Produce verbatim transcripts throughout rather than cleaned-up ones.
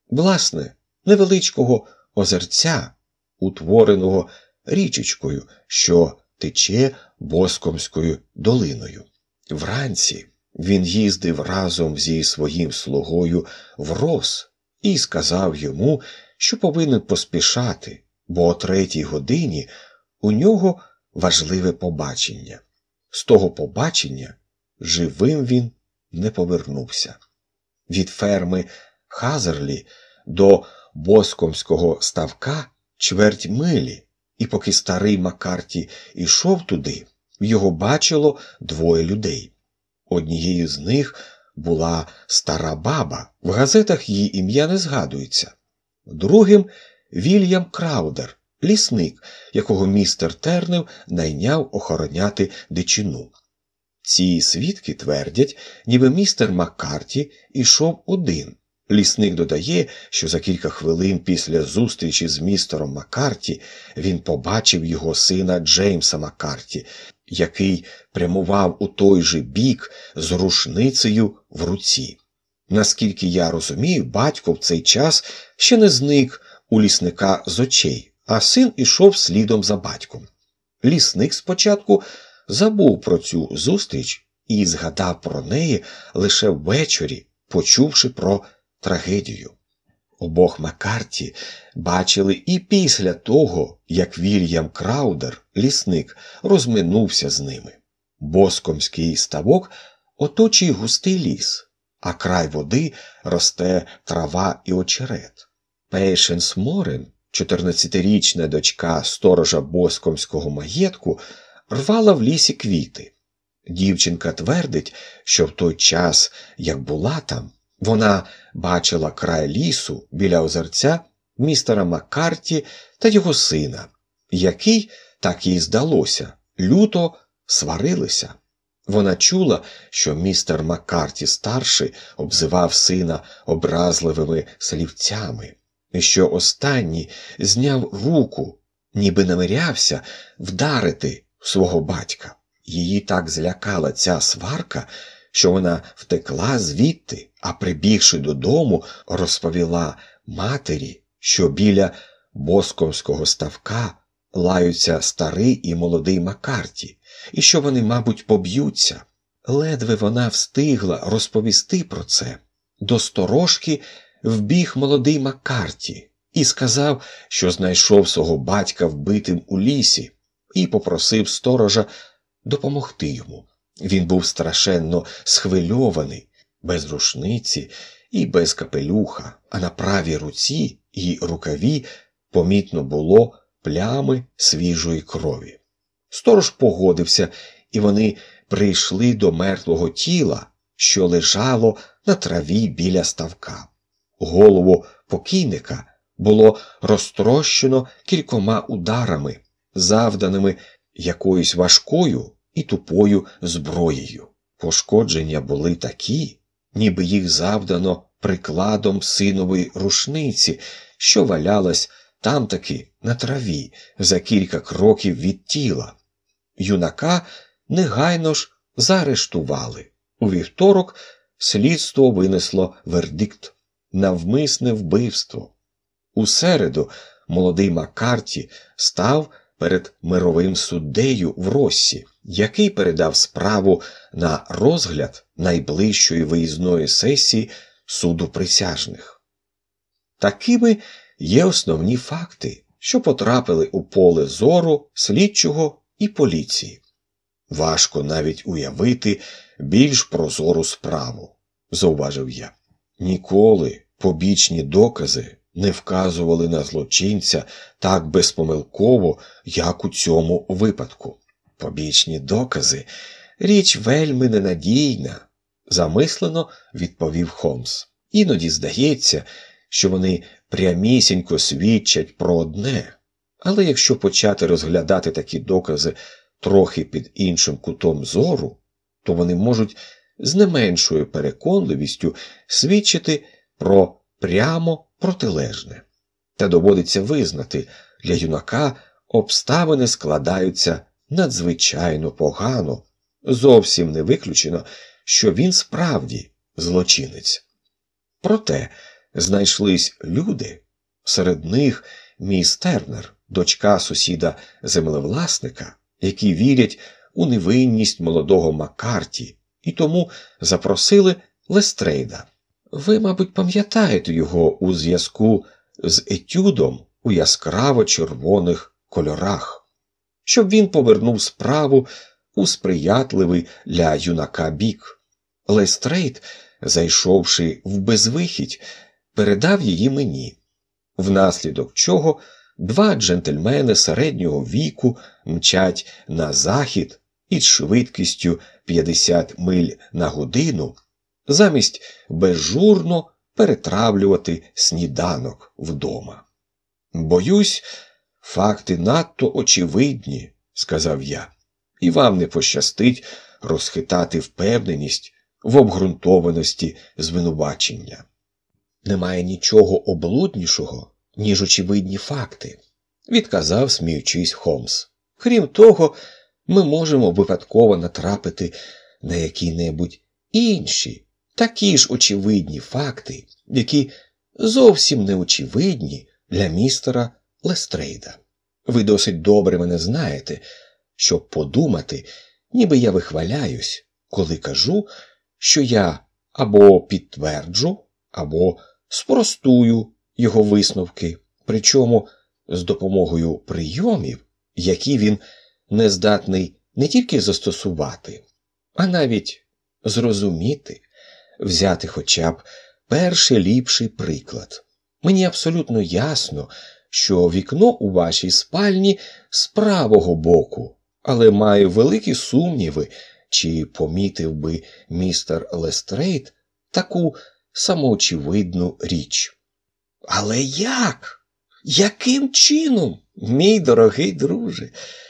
власне, невеличкого озерця, утвореного річечкою, що тече Боскомською долиною. Вранці він їздив разом зі своїм слугою в Рос і сказав йому, що повинен поспішати, бо о третій годині у нього важливе побачення. З того побачення живим він не повернувся. Від ферми Хазерлі до Боскомського ставка чверть милі, і поки старий Маккарті йшов туди, його бачило двоє людей. Однією з них була стара баба, в газетах її ім'я не згадується. Другим – Вільям Краудер, лісник, якого містер Тернев найняв охороняти дичину. Ці свідки твердять, ніби містер Маккарті йшов один. Лісник додає, що за кілька хвилин після зустрічі з містером Маккарті він побачив його сина Джеймса Маккарті, який прямував у той же бік з рушницею в руці. Наскільки я розумію, батько в цей час ще не зник у лісника з очей, а син ішов слідом за батьком. Лісник спочатку забув про цю зустріч і згадав про неї лише ввечері, почувши про трагедію. Обох Маккарті бачили і після того, як Вільям Краудер, лісник, розминувся з ними. Боскомський ставок оточує густий ліс, а край води росте трава і очерет. Пейшенс Морен, чотирнадцятирічна дочка сторожа Боскомського маєтку, рвала в лісі квіти. Дівчинка твердить, що в той час, як була там, вона бачила край лісу біля озерця містера Маккарті та його сина, який, так їй здалося, люто сварилися. Вона чула, що містер Маккарті-старший обзивав сина образливими слівцями, і що останній зняв руку, ніби намірявся вдарити свого батька. Її так злякала ця сварка, що вона втекла звідти, а прибігши додому, розповіла матері, що біля Боскомського ставка лаються старий і молодий Маккарті, і що вони, мабуть, поб'ються. Ледве вона встигла розповісти про це. До сторожки вбіг молодий Маккарті і сказав, що знайшов свого батька вбитим у лісі, і попросив сторожа допомогти йому. Він був страшенно схвильований, без рушниці і без капелюха, а на правій руці і рукаві помітно було плями свіжої крові. Сторож погодився, і вони прийшли до мертвого тіла, що лежало на траві біля ставка. Голову покійника було розтрощено кількома ударами, завданими якоюсь важкою і тупою зброєю. Пошкодження були такі, ніби їх завдано прикладом синової рушниці, що валялась там-таки на траві за кілька кроків від тіла. Юнака негайно ж заарештували. У вівторок слідство винесло вердикт – навмисне вбивство. У середу молодий Маккарті став перед мировим суддею в Россі, який передав справу на розгляд найближчої виїзної сесії суду присяжних. Такими є основні факти, що потрапили у поле зору слідчого і поліції. Важко навіть уявити більш прозору справу, зауважив я. Ніколи побічні докази не вказували на злочинця так безпомилково, як у цьому випадку. Побічні докази – річ вельми ненадійна, замислено відповів Холмс. Іноді здається, що вони прямісінько свідчать про одне, але якщо почати розглядати такі докази трохи під іншим кутом зору, то вони можуть з не меншою переконливістю свідчити про прямо протилежне. Та доводиться визнати, для юнака обставини складаються надзвичайно погано, зовсім не виключено, що він справді злочинець. Проте, знайшлись люди, серед них міс Тернер, дочка сусіда-землевласника, які вірять у невинність молодого Маккарті, і тому запросили Лестрейда. Ви, мабуть, пам'ятаєте його у зв'язку з етюдом у яскраво-червоних кольорах, щоб він повернув справу у сприятливий для юнака бік. Лестрейд, зайшовши в безвихідь, передав її мені, внаслідок чого два джентльмени середнього віку мчать на захід із швидкістю п'ятдесят миль на годину, замість безжурно перетравлювати сніданок вдома. «Боюсь, факти надто очевидні», – сказав я, – «і вам не пощастить розхитати впевненість в обґрунтованості звинувачення». «Немає нічого облуднішого, ніж очевидні факти», – відказав, сміючись, Холмс. «Крім того, ми можемо випадково натрапити на які-небудь інші, такі ж очевидні факти, які зовсім не очевидні для містера Лестрейда. Ви досить добре мене знаєте, щоб подумати, ніби я вихваляюсь, коли кажу, що я або підтверджу, або спростую його висновки, причому з допомогою прийомів, які він не здатний не тільки застосувати, а навіть зрозуміти, взяти хоча б перший ліпший приклад. Мені абсолютно ясно, що вікно у вашій спальні з правого боку, але маю великі сумніви, чи помітив би містер Лестрейд таку самоочевидну річ. Але як? Яким чином, мій дорогий друже?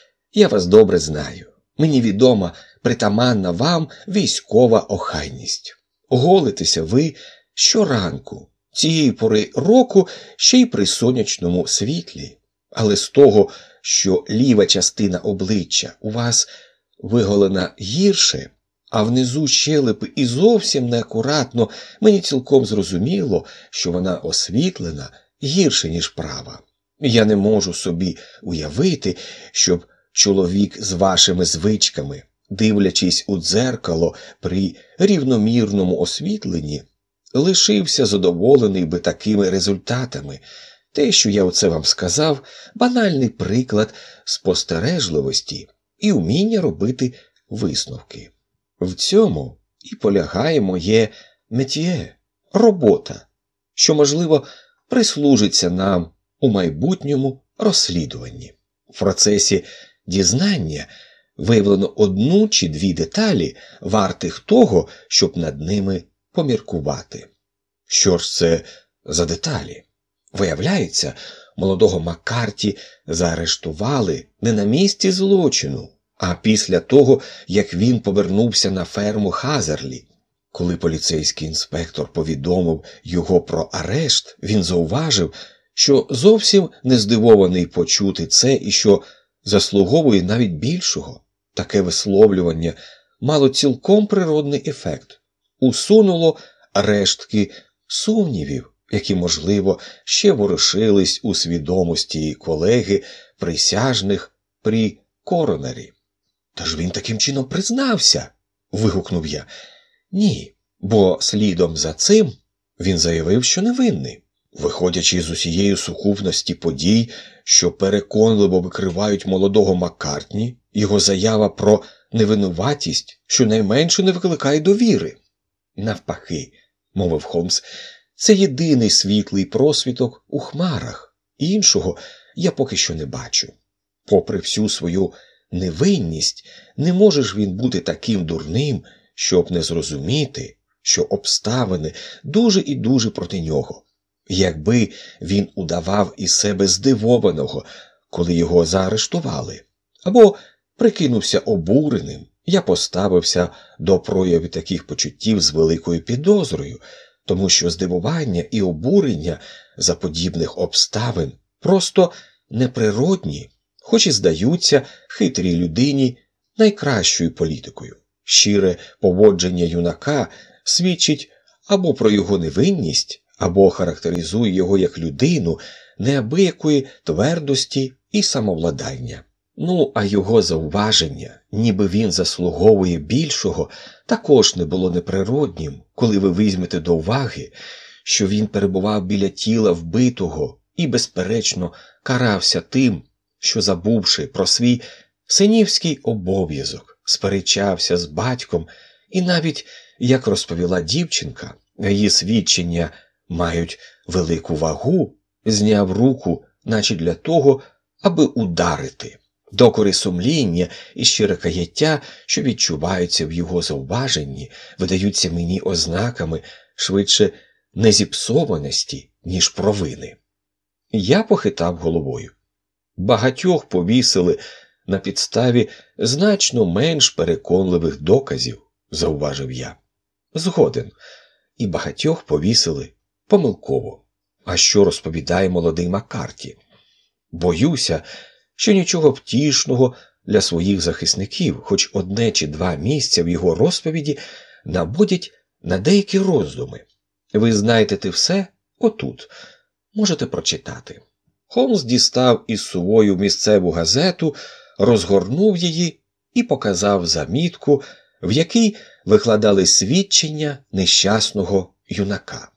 Я вас добре знаю. Мені відома притаманна вам військова охайність. Голитеся ви щоранку, цієї пори року ще й при сонячному світлі. Але з того, що ліва частина обличчя у вас виголена гірше, а внизу щелепи і зовсім неакуратно, мені цілком зрозуміло, що вона освітлена гірше, ніж права. Я не можу собі уявити, щоб чоловік з вашими звичками, дивлячись у дзеркало при рівномірному освітленні, лишився задоволений би такими результатами. Те, що я оце вам сказав, банальний приклад спостережливості і вміння робити висновки. В цьому і полягає моє метьє, робота, що, можливо, прислужиться нам у майбутньому розслідуванні. В процесі дізнання виявлено одну чи дві деталі, вартих того, щоб над ними поміркувати. Що ж це за деталі? Виявляється, молодого Маккарті заарештували не на місці злочину, а після того, як він повернувся на ферму Хазерлі. Коли поліцейський інспектор повідомив його про арешт, він зауважив, що зовсім не здивований почути це і що заслуговує навіть більшого. Таке висловлювання мало цілком природний ефект. Усунуло рештки сумнівів, які, можливо, ще ворушились у свідомості колеги присяжних при коронері. «Та ж він таким чином признався!» – вигукнув я. «Ні, бо слідом за цим він заявив, що невинний. Виходячи з усієї сукупності подій, що переконливо викривають молодого Маккартні, його заява про невинуватість щонайменше не викликає довіри». «Навпаки», – мовив Холмс, – «це єдиний світлий просвіток у хмарах. Іншого я поки що не бачу. Попри всю свою невинність, не може ж він бути таким дурним, щоб не зрозуміти, що обставини дуже і дуже проти нього. Якби він удавав із себе здивованого, коли його заарештували, або прикинувся обуреним, я поставився до проявів таких почуттів з великою підозрою, тому що здивування і обурення за подібних обставин просто неприродні, хоч і здаються хитрій людині найкращою політикою. Щире поводження юнака свідчить або про його невинність, або характеризує його як людину неабиякої твердості і самовладання. Ну, а його зауваження, ніби він заслуговує більшого, також не було неприроднім, коли ви візьмете до уваги, що він перебував біля тіла вбитого і, безперечно, карався тим, що, забувши про свій синівський обов'язок, сперечався з батьком, і навіть, як розповіла дівчинка, її свідчення мають велику вагу, зняв руку, наче для того, аби ударити. Докори сумління і щире каяття, що відчуваються в його зауваженні, видаються мені ознаками швидше незіпсованості, ніж провини. Я похитав головою. Багатьох повісили на підставі значно менш переконливих доказів, зауважив я. Згоден. І багатьох повісили помилково. А що розповідає молодий Маккарті? Боюся, що нічого втішного для своїх захисників, хоч одне чи два місця в його розповіді наводять на деякі роздуми. Ви знайдете все отут. Можете прочитати. Холмс дістав із сувою місцеву газету, розгорнув її і показав замітку, в якій викладали свідчення нещасного юнака.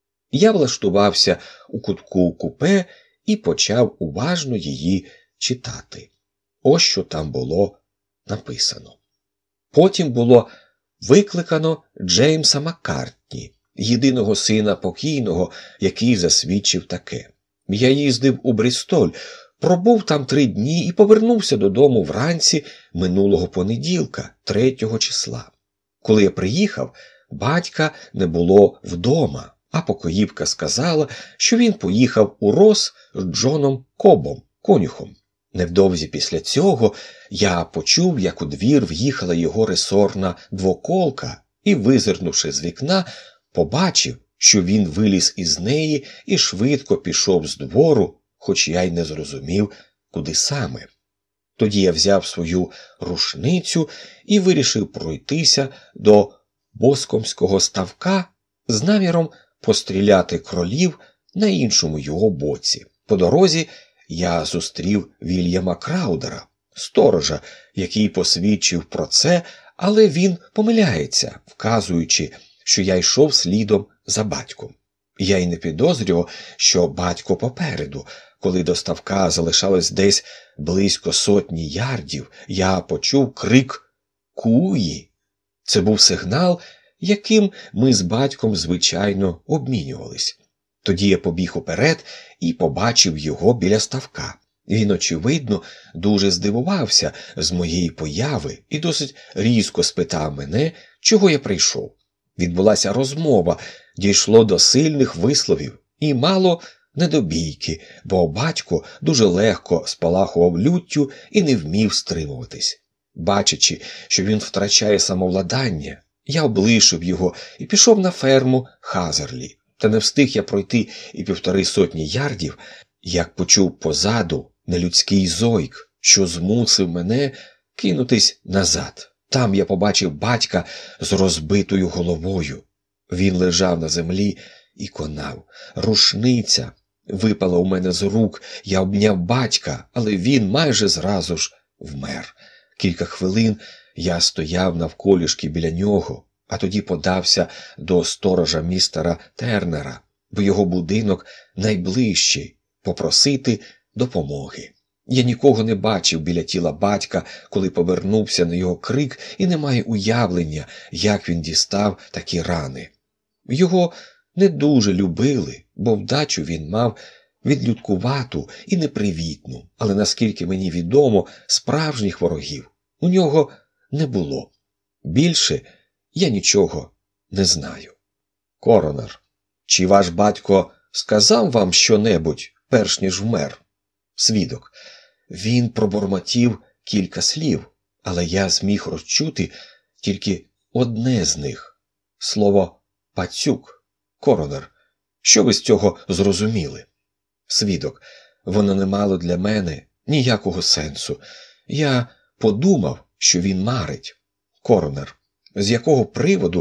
Я влаштувався у кутку купе і почав уважно її читати. Ось що там було написано. Потім було викликано Джеймса Маккартні, єдиного сина покійного, який засвідчив таке. Я їздив у Брістоль, пробув там три дні і повернувся додому вранці минулого понеділка, третього числа. Коли я приїхав, батька не було вдома, а покоївка сказала, що він поїхав у Рос з Джоном Кобом, конюхом. Невдовзі після цього я почув, як у двір в'їхала його ресорна двоколка і, визирнувши з вікна, побачив, що він виліз із неї і швидко пішов з двору, хоч я й не зрозумів, куди саме. Тоді я взяв свою рушницю і вирішив пройтися до Боскомського ставка з наміром постріляти кролів на іншому його боці. По дорозі я зустрів Вільяма Краудера, сторожа, який посвідчив про це, але він помиляється, вказуючи, що я йшов слідом за батьком. Я й не підозрював, що батько попереду. Коли до ставка залишалось десь близько сотні ярдів, я почув крик «Куї!». Це був сигнал, яким ми з батьком, звичайно, обмінювались. Тоді я побіг уперед і побачив його біля ставка. Він, очевидно, дуже здивувався з моєї появи і досить різко спитав мене, чого я прийшов. Відбулася розмова, дійшло до сильних висловів і мало не до бійки, бо батько дуже легко спалахував люттю і не вмів стримуватись. Бачачи, що він втрачає самовладання, я облишив його і пішов на ферму Хазерлі. Та не встиг я пройти і півтори сотні ярдів, як почув позаду нелюдський зойк, що змусив мене кинутись назад. Там я побачив батька з розбитою головою. Він лежав на землі і конав. Рушниця випала у мене з рук, я обняв батька, але він майже зразу ж вмер. Кілька хвилин я стояв навколішки біля нього, а тоді подався до сторожа містера Тернера, бо його будинок найближчий, попросити допомоги. Я нікого не бачив біля тіла батька, коли повернувся на його крик, і не маю уявлення, як він дістав такі рани. Його не дуже любили, бо вдачу він мав відлюдкувату і непривітну, але, наскільки мені відомо, справжніх ворогів у нього не було. Більше я нічого не знаю. Коронер, чи ваш батько сказав вам що-небудь, перш ніж вмер? Свідок. Він пробормотів кілька слів, але я зміг розчути тільки одне з них – слово «пацюк». Коронер, що ви з цього зрозуміли? Свідок. Воно не мало для мене ніякого сенсу. Я подумав, що він марить. Коронер. З якого приводу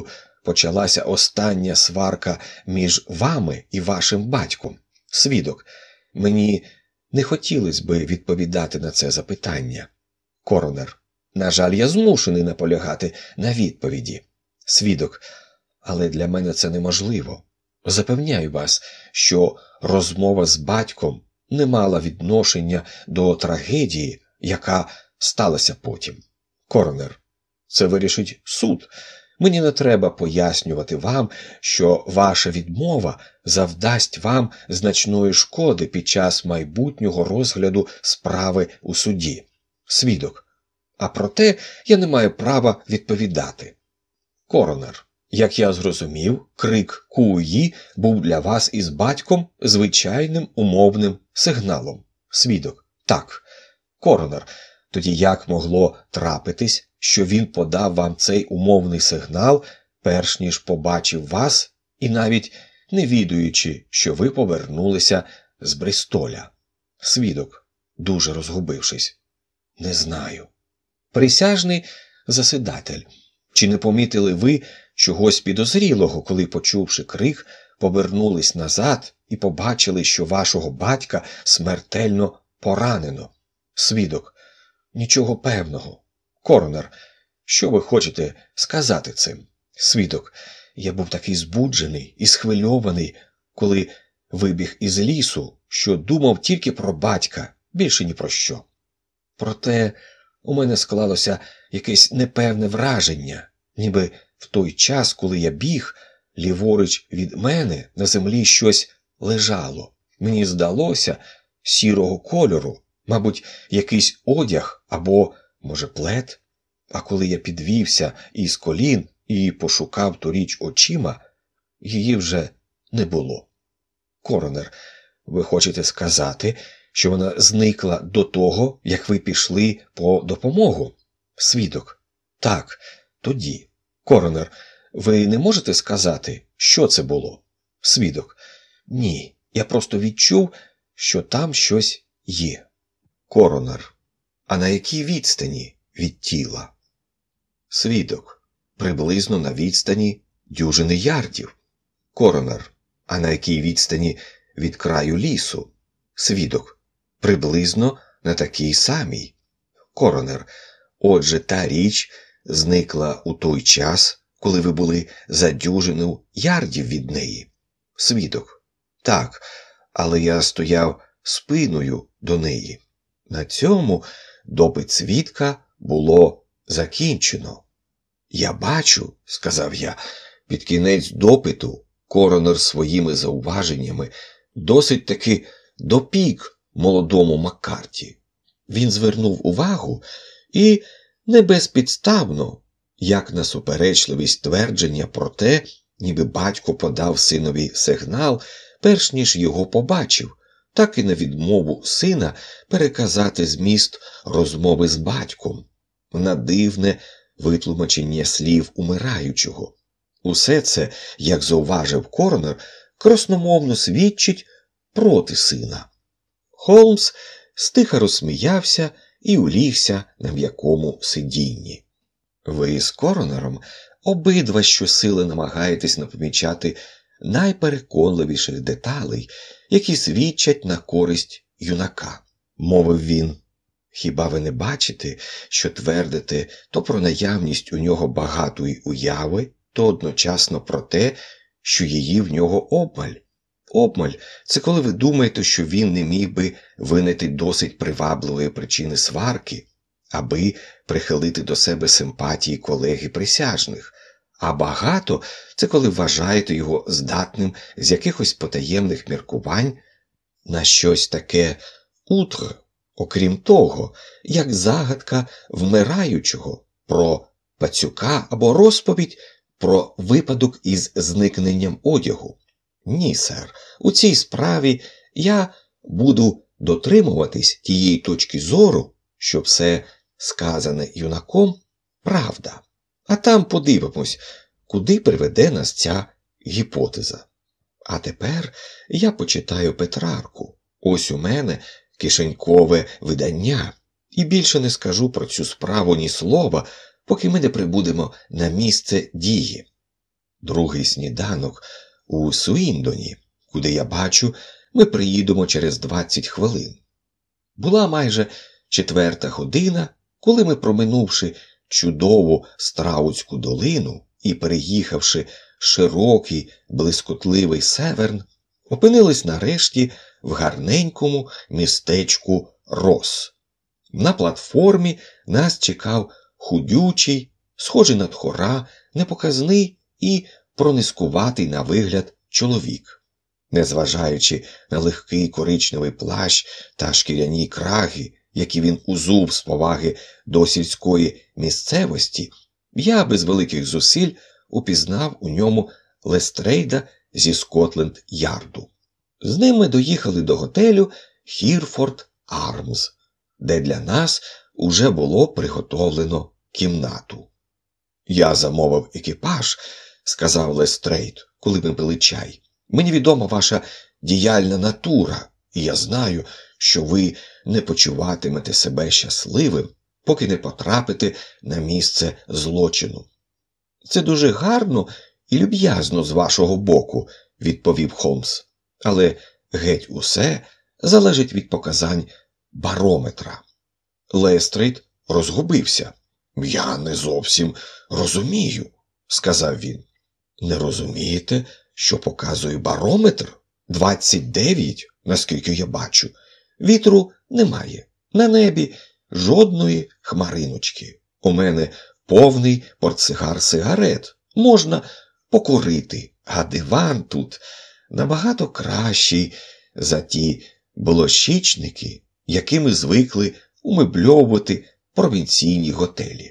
почалася остання сварка між вами і вашим батьком? Свідок: мені не хотілося би відповідати на це запитання. Коронер: на жаль, я змушений наполягати на відповіді. Свідок: але для мене це неможливо. Запевняю вас, що розмова з батьком не мала відношення до трагедії, яка сталася потім. Коронер: це вирішить суд. Мені не треба пояснювати вам, що ваша відмова завдасть вам значної шкоди під час майбутнього розгляду справи у суді. Свідок: а проте я не маю права відповідати. Коронер: як я зрозумів, крик «Куї» був для вас із батьком звичайним умовним сигналом. Свідок: так. Коронер: тоді як могло трапитись, що він подав вам цей умовний сигнал, перш ніж побачив вас, і навіть не відаючи, що ви повернулися з Бристоля? Свідок, дуже розгубившись: не знаю. Присяжний засідатель: чи не помітили ви чогось підозрілого, коли, почувши крик, повернулись назад і побачили, що вашого батька смертельно поранено? Свідок: нічого певного. Коронер: що ви хочете сказати цим? Свідок: я був такий збуджений і схвильований, коли вибіг із лісу, що думав тільки про батька, більше ні про що. Проте у мене склалося якесь непевне враження, ніби в той час, коли я біг, ліворуч від мене на землі щось лежало. Мені здалося, сірого кольору, мабуть, якийсь одяг або, може, плед. А коли я підвівся із колін і пошукав ту річ очима, її вже не було. Коронер: ви хочете сказати, що вона зникла до того, як ви пішли по допомогу? Свідок: так, тоді. Коронер: ви не можете сказати, що це було? Свідок: ні, я просто відчув, що там щось є. Коронер: а на якій відстані від тіла? Свідок: приблизно на відстані дюжини ярдів. Коронер: а на якій відстані від краю лісу? Свідок: приблизно на такій самій. Коронер: отже, та річ зникла у той час, коли ви були за дюжину ярдів від неї? Свідок: так, але я стояв спиною до неї. На цьому допит свідка було закінчено. Я бачу, сказав я, під кінець допиту коронер своїми зауваженнями досить таки допік молодому Маккарті. Він звернув увагу і не безпідставно, як на суперечливість твердження про те, ніби батько подав синові сигнал, перш ніж його побачив, так і на відмову сина переказати зміст розмови з батьком, на дивне витлумачення слів умираючого. Усе це, як зауважив коронер, красномовно свідчить проти сина. Холмс стиха розсміявся і улігся на м'якому сидінні. Ви з коронером обидва щосили намагаєтесь не помічати найпереконливіших деталей, які свідчать на користь юнака, мовив він. Хіба ви не бачите, що твердите то про наявність у нього багатої уяви, то одночасно про те, що її в нього обмаль? Обмаль – це коли ви думаєте, що він не міг би винайти досить привабливої причини сварки, аби прихилити до себе симпатії колег і присяжних. А багато – це коли вважаєте його здатним з якихось потаємних міркувань на щось таке утре, окрім того, як загадка вмираючого про пацюка або розповідь про випадок із зникненням одягу. Ні, сер, у цій справі я буду дотримуватись тієї точки зору, що все сказане юнаком – правда. А там подивимось, куди приведе нас ця гіпотеза. А тепер я почитаю Петрарку. Ось у мене кишенькове видання. І більше не скажу про цю справу ні слова, поки ми не прибудемо на місце дії. другий сніданок у Суїндоні, куди, я бачу, ми приїдемо через двадцять хвилин. Була майже четверта година, коли ми, проминувши чудову Страутську долину і переїхавши широкий блискотливий Северн, опинились нарешті в гарненькому містечку Рос. На платформі нас чекав худючий, схожий на тхора, непоказний і пронискуватий на вигляд чоловік. Незважаючи на легкий коричневий плащ та шкіряні краги, які він узув з поваги до сільської місцевості, я без великих зусиль упізнав у ньому Лестрейда зі Скотленд-Ярду. З ним ми доїхали до готелю Хірфорд Армс, де для нас уже було приготовлено кімнату. «Я замовив екіпаж», – сказав Лестрейд, коли ми пили чай. «Мені відома ваша діяльна натура, і я знаю, що ви не почуватимете себе щасливим, поки не потрапите на місце злочину». «Це дуже гарно і люб'язно з вашого боку», – відповів Холмс. «Але геть усе залежить від показань барометра». Лестрейд розгубився. «Я не зовсім розумію», – сказав він. «Не розумієте, що показує барометр? двадцять дев'ять, наскільки я бачу. Вітру немає. На небі жодної хмариночки. У мене повний портсигар сигарет. Можна покурити, а диван тут набагато кращий за ті блощичники, якими звикли умебльовувати провінційні готелі».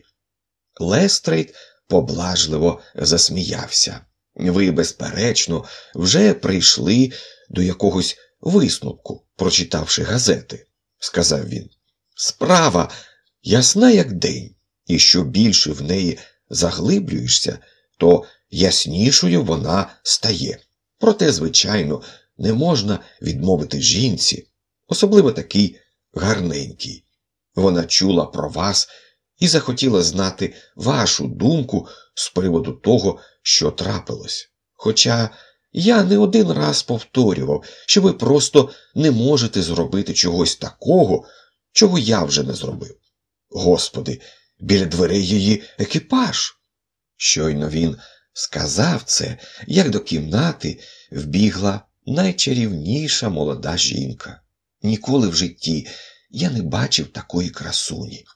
Лестрейд поблажливо засміявся. «Ви, безперечно, вже прийшли до якогось висновку, прочитавши газети», – сказав він. «Справа ясна як день, і що більше в неї заглиблюєшся, то яснішою вона стає. Проте, звичайно, не можна відмовити жінці, особливо такій гарненькій. Вона чула про вас і захотіла знати вашу думку з приводу того, що трапилось. Хоча я не один раз повторював, що ви просто не можете зробити чогось такого, чого я вже не зробив. Господи, біля дверей її екіпаж». Щойно він сказав це, як до кімнати вбігла найчарівніша молода жінка. Ніколи в житті я не бачив такої красуні.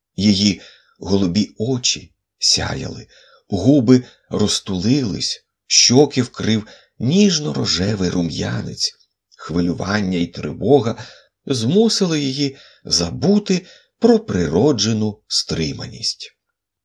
Її голубі очі сяяли, губи розтулились, щоки вкрив ніжно-рожевий рум'янець. Хвилювання й тривога змусили її забути про природжену стриманість.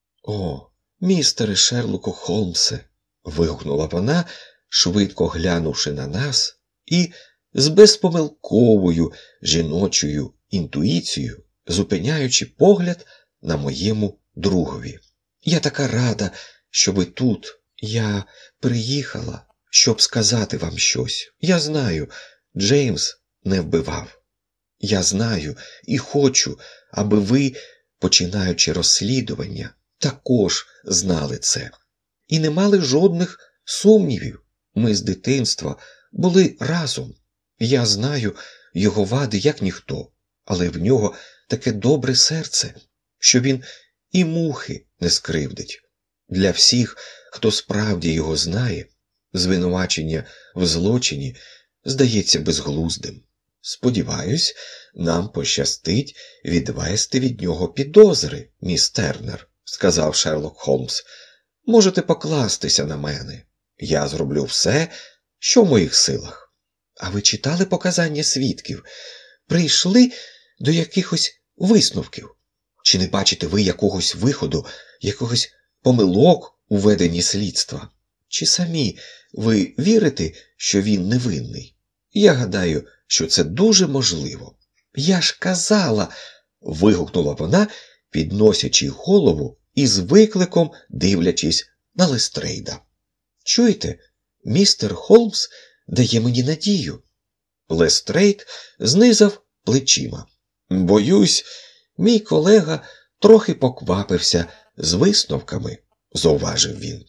«О, містере Шерлоку Холмсе!» – вигукнула вона, швидко глянувши на нас і з безпомилковою жіночою інтуїцією, зупиняючи погляд на моєму другові. «Я така рада, що ви тут. Я приїхала, щоб сказати вам щось. Я знаю, Джеймс не вбивав. Я знаю і хочу, аби ви, починаючи розслідування, також знали це. І не мали жодних сумнівів. Ми з дитинства були разом. Я знаю його вади як ніхто, але в нього таке добре серце, що він і мухи не скривдить. Для всіх, хто справді його знає, звинувачення в злочині здається безглуздим. Сподіваюсь, нам пощастить відвести від нього підозри, міс Тернер», – сказав Шерлок Холмс. «Можете покластися на мене. Я зроблю все, що в моїх силах». «А ви читали показання свідків? Прийшли до якихось висновків? Чи не бачите ви якогось виходу, якогось помилок у веденні слідства? Чи самі ви вірите, що він невинний? Я гадаю, що це дуже можливо». «Я ж казала!» – вигукнула вона, підносячи голову і з викликом дивлячись на Лестрейда. «Чуєте, містер Холмс дає мені надію». Лестрейд знизав плечима. «Боюсь, мій колега трохи поквапився з висновками», – зауважив він.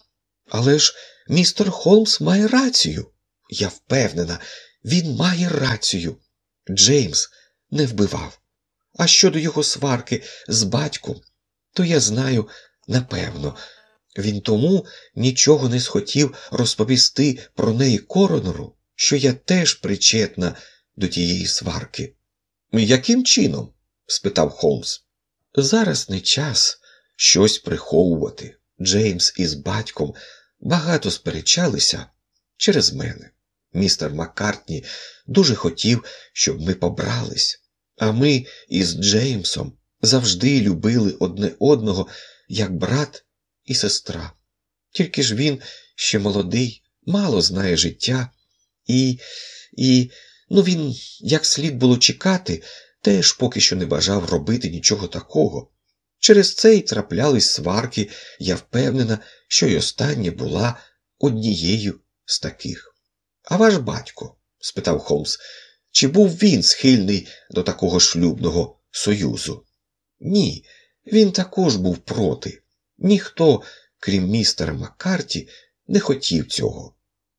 Але ж містер Холмс має рацію. Я впевнена, він має рацію. Джеймс не вбивав. А щодо його сварки з батьком, то я знаю напевно. Він тому нічого не схотів розповісти про неї коронеру, що я теж причетна до тієї сварки. «Яким чином?» – спитав Холмс. «Зараз не час щось приховувати. Джеймс із батьком багато сперечалися через мене. Містер Маккартні дуже хотів, щоб ми побрались, а ми із Джеймсом завжди любили одне одного, як брат і сестра. Тільки ж він ще молодий, мало знає життя, і, і, ну він, як слід було чекати, теж поки що не бажав робити нічого такого. Через це й траплялись сварки, я впевнена, що й остання була однією з таких». «А ваш батько?» – спитав Холмс. «Чи був він схильний до такого шлюбного союзу?» «Ні, він також був проти. Ніхто, крім містера Маккарті, не хотів цього».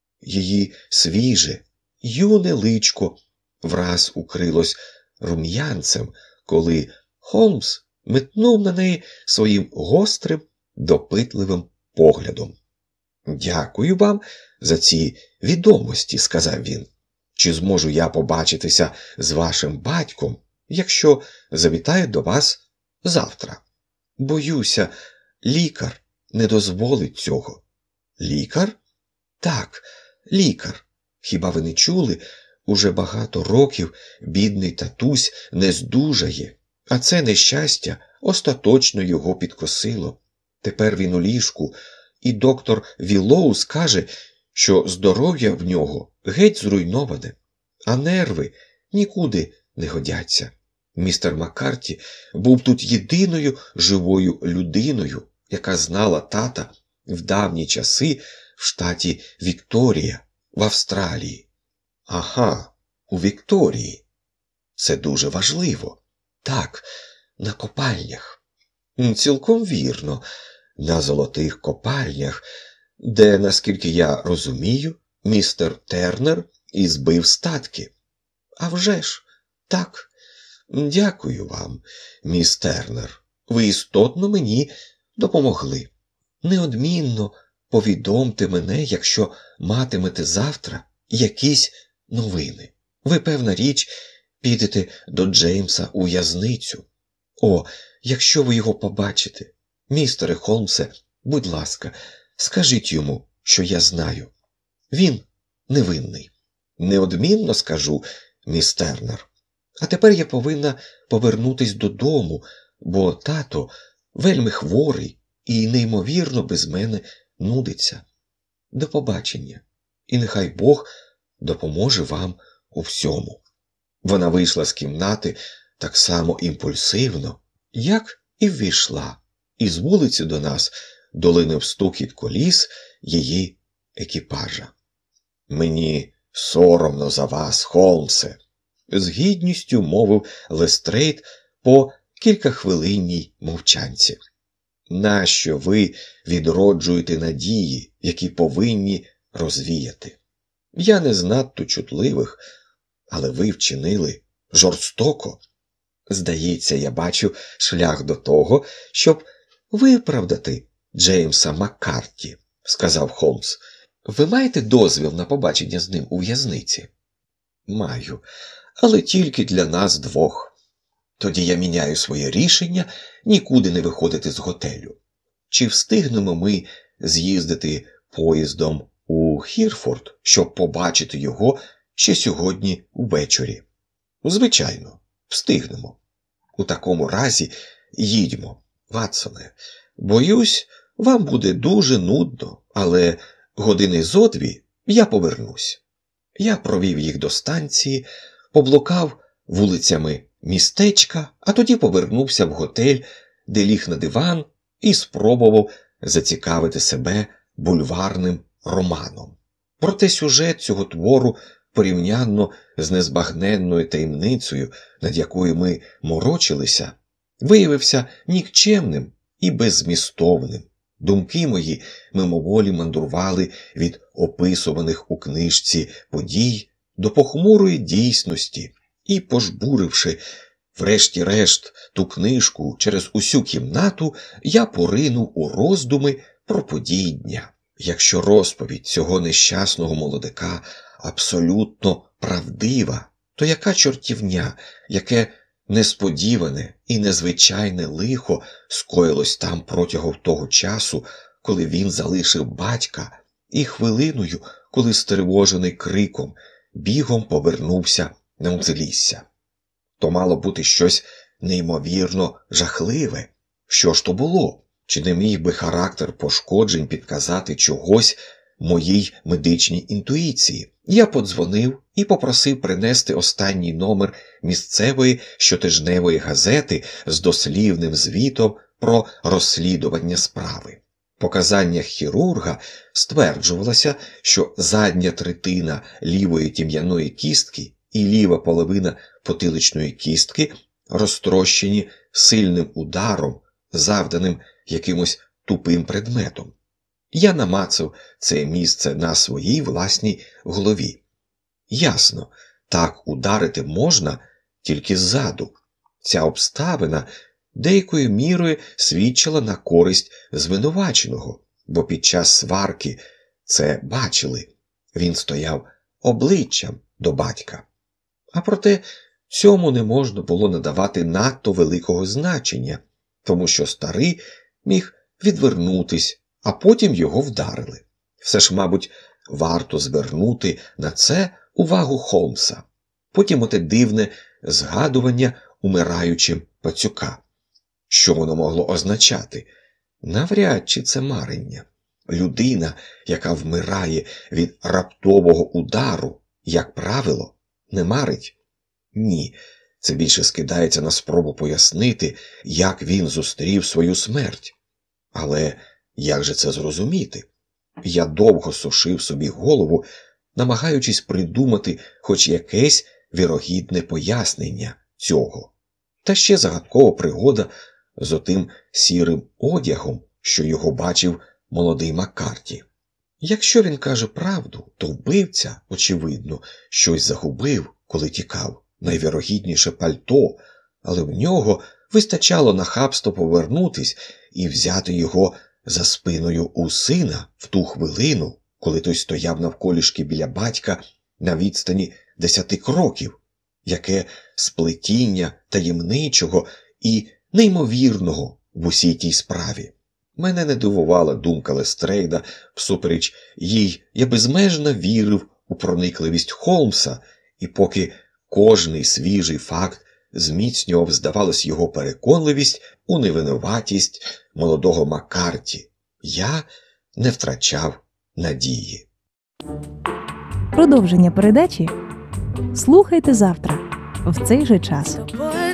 Її свіже, юне личко враз укрилось рум'янцем, коли Холмс метнув на неї своїм гострим, допитливим поглядом. «Дякую вам за ці відомості», – сказав він. «Чи зможу я побачитися з вашим батьком, якщо завітаю до вас завтра?» «Боюся, лікар не дозволить цього». «Лікар?» «Так, лікар. Хіба ви не чули? Уже багато років бідний татусь не здужає, а це нещастя остаточно його підкосило. Тепер він у ліжку, і доктор Віллоу скаже, що здоров'я в нього геть зруйноване, а нерви нікуди не годяться. Містер Маккарті був тут єдиною живою людиною, яка знала тата в давні часи в штаті Вікторія, в Австралії». «Ага, у Вікторії. Це дуже важливо». «Так, на копальнях». «Цілком вірно, на золотих копальнях, де, наскільки я розумію, містер Тернер і збив статки». «А вже ж, так. Дякую вам, міс Тернер. Ви істотно мені допомогли. Неодмінно повідомте мене, якщо матимете завтра якісь новини. Ви, певна річ, підете до Джеймса у в'язницю. О, якщо ви його побачите, містере Холмсе, будь ласка, скажіть йому, що я знаю. Він невинний». «Неодмінно скажу, міс Тернер. А тепер я повинна повернутись додому, бо тато вельми хворий і неймовірно без мене нудиться. До побачення, і нехай Бог допоможе вам у всьому». Вона вийшла з кімнати так само імпульсивно, як і ввійшла, і з вулиці до нас долинув стукіт коліс її екіпажа. «Мені соромно за вас, Холмсе», – з гідністю мовив Лестрейд по кількахвилинній мовчанці. «Нащо ви відроджуєте надії, які повинні розвіяти? Я не знадто чутливих, але ви вчинили жорстоко. Здається, я бачу шлях до того, щоб виправдати Джеймса Маккарті», – сказав Холмс. «Ви маєте дозвіл на побачення з ним у в'язниці?» «Маю, але тільки для нас двох. Тоді я міняю своє рішення нікуди не виходити з готелю. Чи встигнемо ми з'їздити поїздом у Хірфорд, щоб побачити його ще сьогодні увечері?» «Звичайно, встигнемо. У такому разі їдьмо, Ватсоне. Боюсь, вам буде дуже нудно, але години зо дві я повернусь». Я провів їх до станції, поблукав вулицями містечка, а тоді повернувся в готель, де ліг на диван і спробував зацікавити себе бульварним романом. Проте сюжет цього твору, порівнянно з незбагненною таємницею, над якою ми морочилися, виявився нікчемним і беззмістовним. Думки мої мимоволі мандрували від описуваних у книжці подій до похмурої дійсності і, пожбуривши врешті-решт ту книжку через усю кімнату, я поринув у роздуми про події дня. Якщо розповідь цього нещасного молодика абсолютно правдива, то яка чортівня, яке несподіване і незвичайне лихо скоїлось там протягом того часу, коли він залишив батька, і хвилиною, коли стривожений криком, бігом повернувся на узлісся. То мало бути щось неймовірно жахливе. Що ж то було? Чи не міг би характер пошкоджень підказати чогось моїй медичній інтуїції? Я подзвонив і попросив принести останній номер місцевої щотижневої газети з дослівним звітом про розслідування справи. В показаннях хірурга стверджувалося, що задня третина лівої тім'яної кістки і ліва половина потиличної кістки розтрощені сильним ударом, завданим якимось тупим предметом. Я намацав це місце на своїй власній голові. Ясно, так ударити можна тільки ззаду. Ця обставина деякою мірою свідчила на користь звинуваченого, бо під час сварки це бачили. Він стояв обличчям до батька. А проте цьому не можна було надавати надто великого значення, тому що старий міг відвернутись, а потім його вдарили. Все ж, мабуть, варто звернути на це увагу Холмса. Потім оте дивне згадування умираючим пацюка. Що воно могло означати? Навряд чи це марення. Людина, яка вмирає від раптового удару, як правило, не марить. Ні, це більше скидається на спробу пояснити, як він зустрів свою смерть. Але як же це зрозуміти? Я довго сушив собі голову, намагаючись придумати хоч якесь вірогідне пояснення цього. Та ще загадкова пригода з отим сірим одягом, що його бачив молодий Маккарті. Якщо він каже правду, то вбивця, очевидно, щось загубив, коли тікав, найвірогідніше пальто, але в нього вистачало нахабство повернутись і взяти його за спиною у сина в ту хвилину, коли той стояв навколішки біля батька на відстані десяти кроків. Яке сплетіння таємничого і неймовірного в усій тій справі. Мене не дивувала думка Лестрейда, всупереч їй я безмежно вірив у проникливість Холмса, і поки кожний свіжий факт зміцнював, здавалось, його переконливість у невинуватість молодого Маккарті, я не втрачав надії. Продовження передачі слухайте завтра в цей же час.